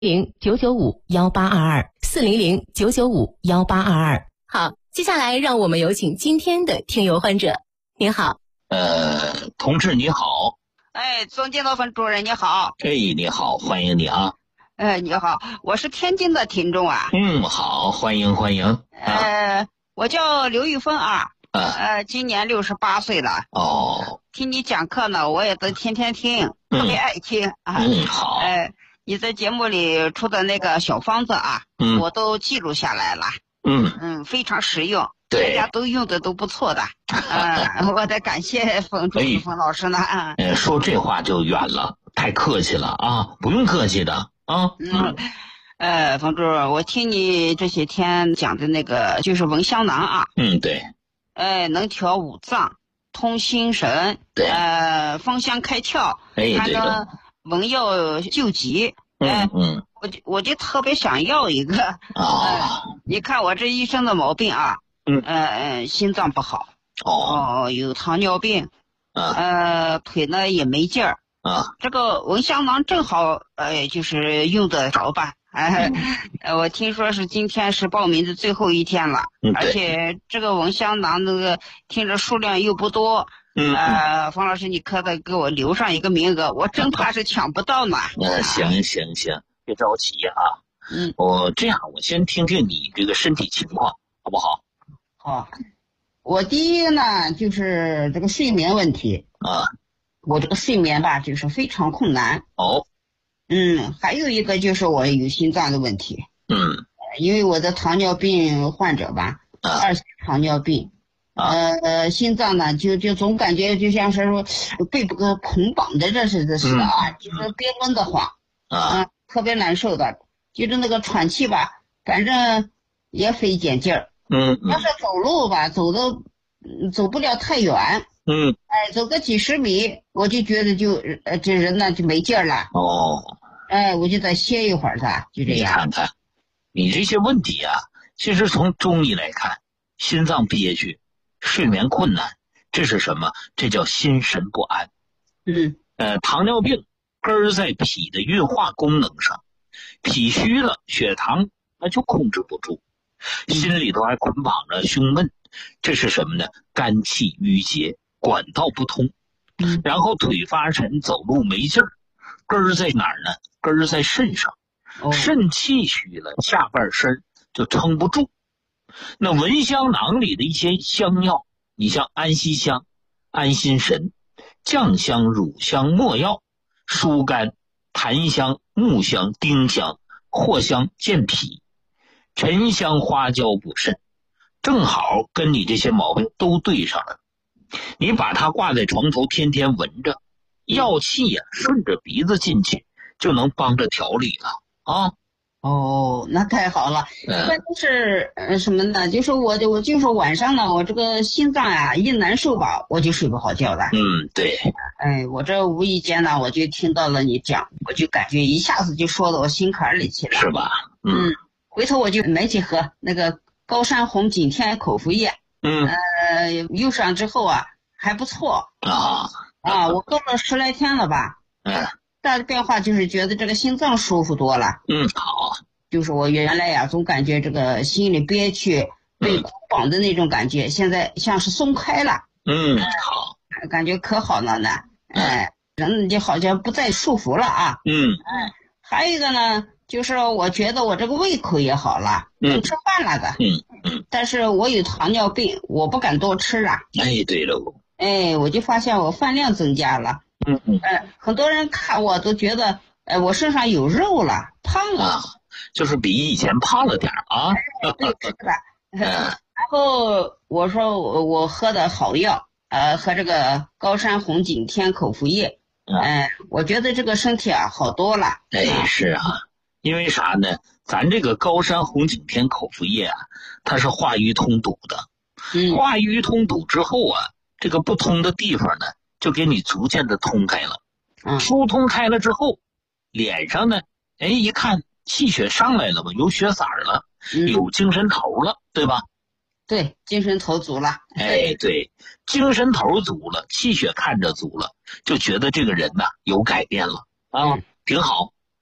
400-995-1822，400-995-1822。好，接下来让我们有请今天的听友患者。您好。 同志你好。 总监分主任你好。 你好，欢迎你啊。 你好，我是天津的听众啊。 好，欢迎。 我叫刘玉芬啊。今年68岁了。听你讲课呢，我也都天天听，特别爱听啊。 好。 你在节目里出的那个小方子啊，我都记录下来了。非常实用，大家都用的都不错的。我得感谢冯老师呢。 说这话就远了，太客气了啊，不用客气的啊。 冯主任，我听你这些天讲的那个就是闻香囊啊。 对。 能调五脏，通心神， 对， 芳香开窍， 还能闻药救急。我就特别想要一个。你看我这一身的毛病啊。心脏不好。有糖尿病。腿呢也没劲儿。这个闻香囊正好，就是用得着吧。我听说是今天是报名的最后一天了。而且这个闻香囊那个听着数量又不多。方老师你可得给我留上一个名额，我真怕是抢不到呢。 行，别着急啊。我先听听你这个身体情况好不好？ 好。我第一呢就是这个睡眠问题。我这个睡眠吧就是非常困难。还有一个就是我有心脏的问题。因为我的糖尿病患者吧，2型糖尿病。心脏呢就总感觉就像是说被个捆绑的这似的啊，就是憋闷的慌。特别难受的，就是那个喘气吧，反正也费点劲儿。要是走路吧，走不了太远。走个几十米，我就觉得这人呢就没劲儿了。我就再歇一会儿的，就这样。 你看看，你这些问题啊，其实从中医来看，心脏憋屈、睡眠困难，这是什么？这叫心神不安。糖尿病根儿在脾的运化功能上，脾虚了，血糖那就控制不住，心里头还捆绑着胸闷，这是什么呢？肝气郁结，管道不通。然后腿发沉，走路没劲儿，根儿在哪儿呢？根儿在肾上。肾气虚了，下半身就撑不住。那闻香囊里的一些香药，你像安息香、安心神、酱香、乳香、没药、疏肝、檀香、木香、丁香、藿香健脾，沉香、花椒补肾，正好跟你这些毛病都对上了。你把它挂在床头，天天闻着，药气呀顺着鼻子进去，就能帮着调理了啊。 那太好了。一般都是什么呢？就是我就是晚上呢，我这个心脏啊一难受吧，我就睡不好觉了。 对。 我这无意间呢，我就听到了你讲，我就感觉一下子就说到我心坎里去了， 是吧？ 回头我就买几盒那个高山红景天口服液。用上之后啊还不错我喝了10来天了吧。大的变化就是觉得这个心脏舒服多了。 好。 就是我原来呀总感觉这个心里憋屈被捆绑的那种感觉，现在像是松开了。 好。 感觉可好了呢。人就好像不再束缚了啊。还有一个呢，就是我觉得我这个胃口也好了，能吃饭了的。但是我有糖尿病，我不敢多吃啊。 对了。 我就发现我饭量增加了。很多人看我都觉得我身上有肉了，胖了。 就是比以前胖了点啊。 对，是的。然后我说我喝的好药，喝这个高山红景天口服液。我觉得这个身体啊好多了。 是啊。因为啥呢？咱这个高山红景天口服液啊，它是化瘀通堵的。化瘀通堵之后啊，这个不通的地方呢，就给你逐渐的通开了。疏通开了之后，脸上呢，一看气血上来了吧，有血色了，有精神头了，对吧？ 对，精神头足了。 对，精神头足了，气血看着足了，就觉得这个人呐有改变了啊，挺好。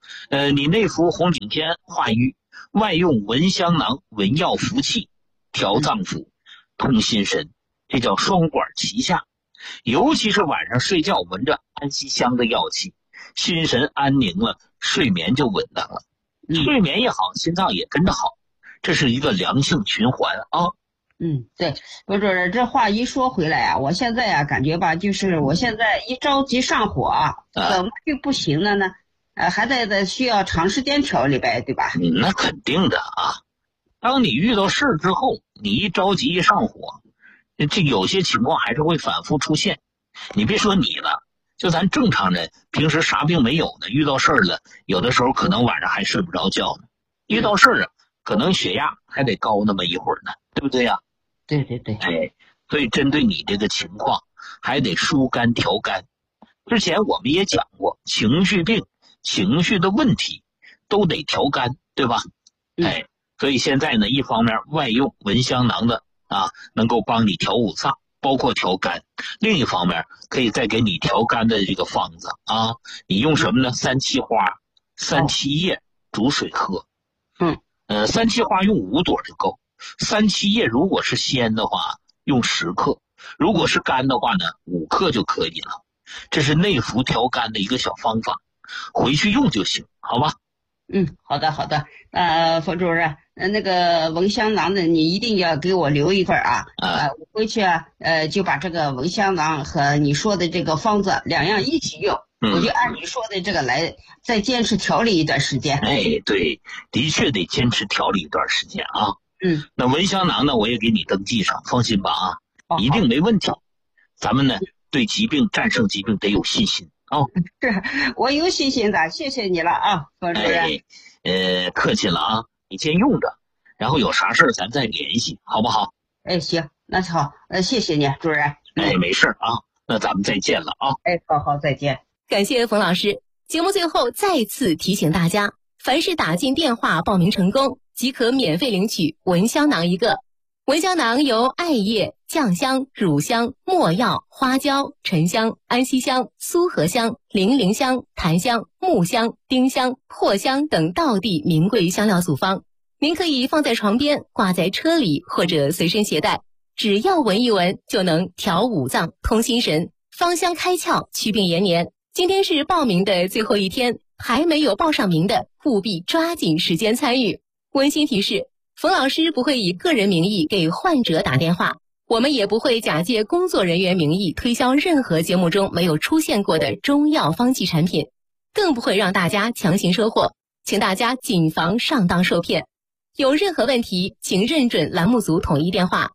你内服红景天化瘀，外用蚊香囊、蚊药服气，调脏腑，通心神，这叫双管齐下。尤其是晚上睡觉闻着安息香的药气，心神安宁了，睡眠就稳当了。睡眠也好，心脏也跟着好，这是一个良性循环啊。 对，不是这话一说回来啊，我现在啊感觉吧，就是我现在一着急上火怎么就不行了呢？还得需要长时间调理呗，对吧？ 那肯定的啊。当你遇到事之后，你一着急一上火，这有些情况还是会反复出现。你别说你了，就咱正常人平时啥病没有呢，遇到事儿了，有的时候可能晚上还睡不着觉呢。遇到事儿啊，可能血压还得高那么一会儿呢，对不对呀？ 对。 所以针对你这个情况，还得疏肝调肝。之前我们也讲过，情绪病、情绪的问题都得调肝，对吧？所以现在呢，一方面外用蚊香囊的能够帮你调五脏，包括调肝；另一方面可以再给你调肝的这个方子你用什么呢？三七花、三七叶煮水喝。三七花用5朵就够。三七叶如果是鲜的话用10克，如果是干的话呢5克就可以了。这是内服调肝的一个小方法，回去用就行，好吧？ 好的。冯主任，那个蚊香囊的你一定要给我留一份我回去就把这个蚊香囊和你说的这个方子2样一起用。我就按你说的这个来再坚持调理一段时间。 对，的确得坚持调理一段时间啊。那蚊香囊呢，我也给你登记上，放心吧一定没问题。咱们呢对疾病战胜疾病得有信心是，我有信心的，谢谢你了冯主任。 客气了你先用着，然后有啥事咱再联系，好不好？ 行，那好，谢谢你，主任。 没事那咱们再见了好，再见。 感谢冯老师。节目最后再次提醒大家，凡是打进电话报名成功，即可免费领取蚊香囊1个。蚊香囊由艾叶、酱香、乳香、没药、花椒、沉香、安息香、苏合香、零陵香、檀香、木香、丁香、藿香等道地名贵香料组方。您可以放在床边，挂在车里或者随身携带，只要闻一闻就能调五脏、通心神、芳香开窍、祛病延年。今天是报名的最后一天，还没有报上名的务必抓紧时间参与。温馨提示，冯老师不会以个人名义给患者打电话，我们也不会假借工作人员名义推销任何节目中没有出现过的中药方剂产品，更不会让大家强行收货，请大家谨防上当受骗。有任何问题，请认准栏目组统一电话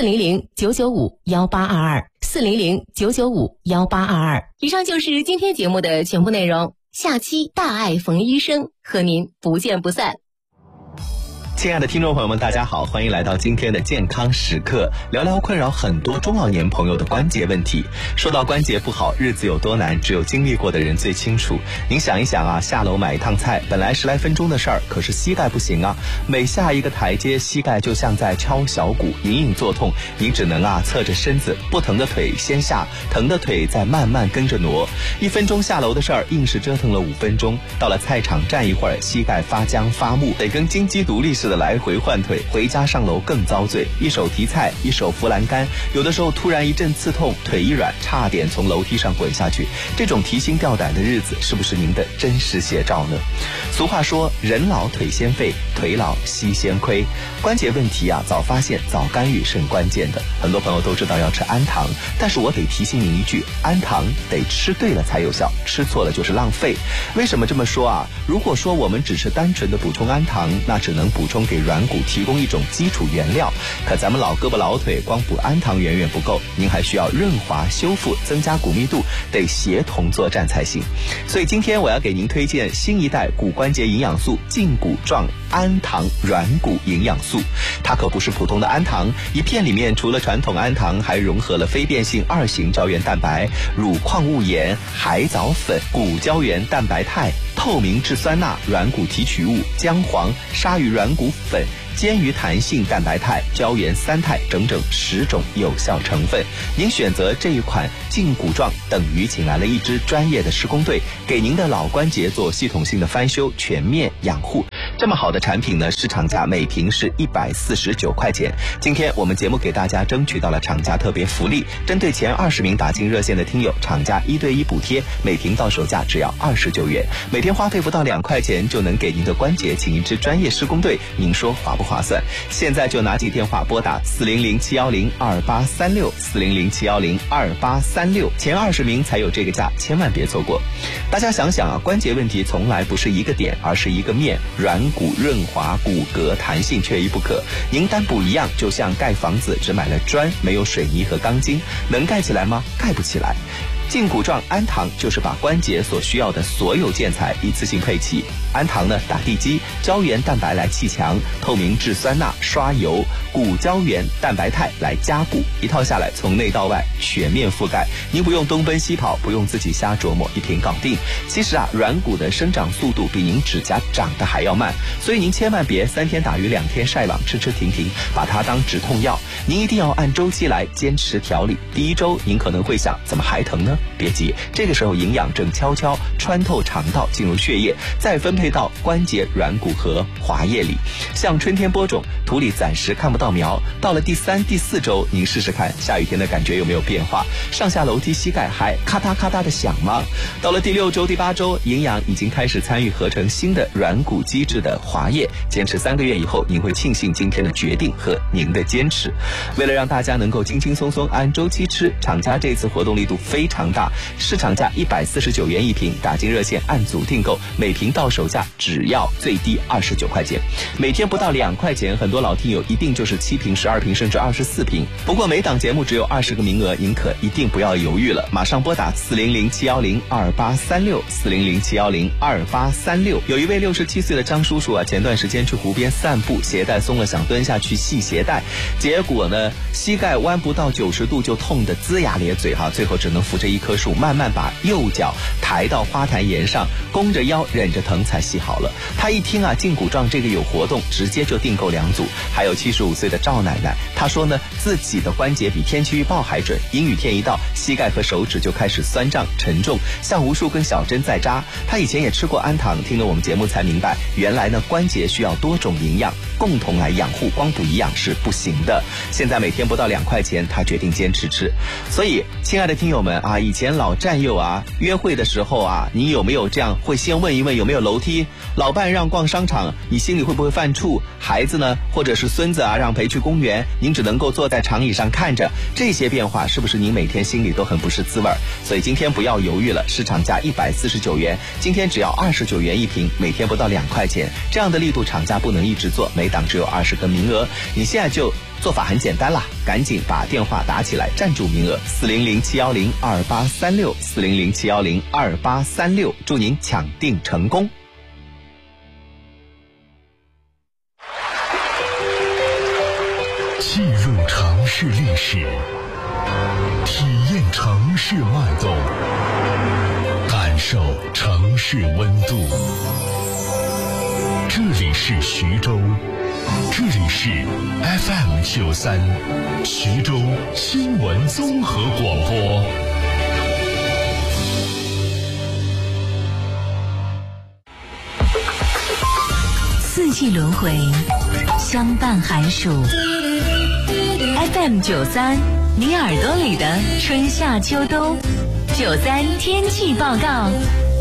400-995-1822，400-995-1822。以上就是今天节目的全部内容，下期大爱冯医生和您不见不散。 亲爱的听众朋友们，大家好，欢迎来到今天的健康时刻，聊聊困扰很多中老年朋友的关节问题。说到关节不好，日子有多难，只有经历过的人最清楚。您想一想下楼买一趟菜，本来10来分钟的事儿，可是膝盖不行每下一个台阶，膝盖就像在敲小鼓，隐隐作痛。你只能侧着身子，不疼的腿先下，疼的腿再慢慢跟着挪。1分钟下楼的事儿，硬是折腾了5分钟。到了菜场站一会儿，膝盖发僵发木，得跟金鸡独立似的来回换腿，回家上楼更遭罪，一手提菜，一手扶栏杆，有的时候突然一阵刺痛，腿一软，差点从楼梯上滚下去。这种提心吊胆的日子，是不是您的真实写照呢？俗话说，人老腿先废，腿老膝先亏。关节问题早发现早干预是很关键的。很多朋友都知道要吃氨糖，但是我得提醒您一句，氨糖得吃对了才有效，吃错了就是浪费。为什么这么说如果说我们只是单纯的补充氨糖，那只能补充给软骨提供一种基础原料，可咱们老胳膊老腿光补氨糖远远不够，您还需要润滑修复，增加骨密度，得协同作战才行。所以今天我要给您推荐新一代骨关节营养素胫骨状氨糖软骨营养素。它可不是普通的氨糖，一片里面除了传统氨糖，还融合了非变性2型胶原蛋白、乳矿物盐、海藻粉、骨胶原蛋白肽、透明质酸钠、软骨提取物、姜黄、鲨鱼软骨粉、 煎鱼弹性蛋白肽、胶原三肽整整10种有效成分。您选择这一款胫骨状，等于请来了一支专业的施工队，给您的老关节做系统性的翻修、全面养护。这么好的产品呢，市场价每瓶是149块钱。今天我们节目给大家争取到了厂家特别福利，针对前20名打进热线的听友，厂家1对1补贴，每瓶到手价只要29元，每天花费不到2块钱就能给您的关节请一支专业施工队，您说划不划算？现在就拿起电话拨打400-710-2836，400-710-2836，前20名才有这个价，千万别错过。大家想想啊，关节问题从来不是一个点，而是一个面，软骨、润滑、骨骼、弹性缺一不可。您单补一样，就像盖房子只买了砖，没有水泥和钢筋，能盖起来吗？盖不起来。胫骨状氨糖就是把关节所需要的所有建材一次性配齐。氨糖呢，打地基，胶原蛋白来砌墙，透明质酸钠刷油，骨胶原蛋白肽来加固，一套下来从内到外全面覆盖，您不用东奔西跑，不用自己瞎琢磨，一瓶搞定。其实啊，软骨的生长速度比您指甲长得还要慢，所以您千万别3天打鱼2天晒网，吃吃停停，把它当止痛药。您一定要按周期来坚持调理。第1周您可能会想，怎么还疼呢？别急，这个时候营养正悄悄穿透肠道进入血液，再分配到关节、软骨和滑液里。像春天播种，土里暂时看不到苗，到了第3、第4周，您试试看下雨天的感觉有没有变化，上下楼梯膝盖还咔嗒咔嗒的响吗？到了第6周、第8周，营养已经开始参与合成新的软骨基质的滑液，坚持3个月以后，您会庆幸今天的决定和您的坚持。为了让大家能够轻轻松松按周期吃，厂家这次活动力度非常大，市场价149元一瓶，打进热线按组订购，每瓶到手价只要最低29块钱，每天不到2块钱，很多老听友一定就是7瓶、12瓶甚至24瓶。不过每档节目只有20个名额，您可一定不要犹豫了，马上拨打400-710-2836，400-710-2836。有一位67岁的张叔叔啊，前段时间去湖边散步，鞋带松了，想蹲下去系鞋带，结果呢，膝盖弯不到90度就痛得龇牙咧嘴最后只能扶着一棵树，慢慢把右脚抬到花坛沿上，弓着腰忍着疼才系好了。他一听啊，胫骨状这个有活动，直接就订购2组。还有75岁的赵奶奶，她说呢，自己的关节比天气预报还准，阴雨天一到，膝盖和手指就开始酸胀沉重，像无数根小针在扎。她以前也吃过氨糖，听了我们节目才明白，原来呢，关节需要多种营养共同来养护，光补营养是不行的。现在每天不到2块钱，她决定坚持吃。所以亲爱的听友们啊，以前老战友啊，约会的时候啊，你有没有这样会先问一问有没有楼梯？老伴让逛商场，你心里会不会犯怵？孩子呢，或者是孙子啊，让陪去公园，您只能够坐在长椅上看着，这些变化是不是您每天心里都很不是滋味？所以今天不要犹豫了，市场价149元，今天只要29元一瓶，每天不到2块钱，这样的力度厂家不能一直做，每档只有20个名额。你现在就做法很简单啦，赶紧把电话打起来，占住名额，400-710-2836，400-710-2836，祝您抢订成功。 进入城市历史，体验城市脉动，感受城市温度。这里是徐州，这里是 FM93 徐州新闻综合广播。 四季轮回，相伴寒暑。FM93，你耳朵里的春夏秋冬。93天气报告。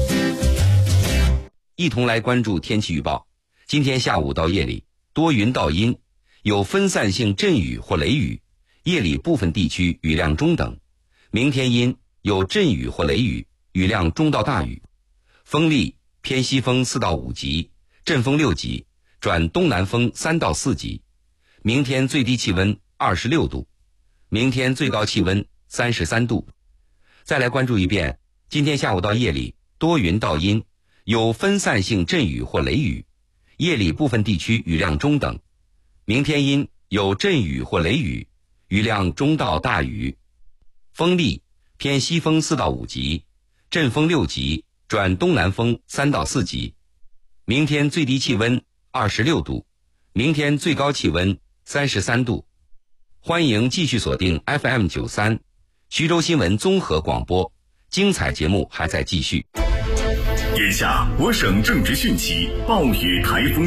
一同来关注天气预报。今天下午到夜里，多云到阴，有分散性阵雨或雷雨，夜里部分地区雨量中等。明天阴，有阵雨或雷雨，雨量中到大雨。风力偏西风4到5级，阵风6级，转东南风3到4级。明天最低气温26度，明天最高气温33度。再来关注一遍，今天下午到夜里，多云到阴，有分散性阵雨或雷雨，夜里部分地区雨量中等。明天阴，有阵雨或雷雨，雨量中到大雨。风力偏西风4到5级，阵风6级，转东南风3到4级。明天最低气温26度， 明天最高气温33度。欢迎继续锁定 FM93 徐州新闻综合广播，精彩节目还在继续。 眼下我省正值汛期，暴雨台风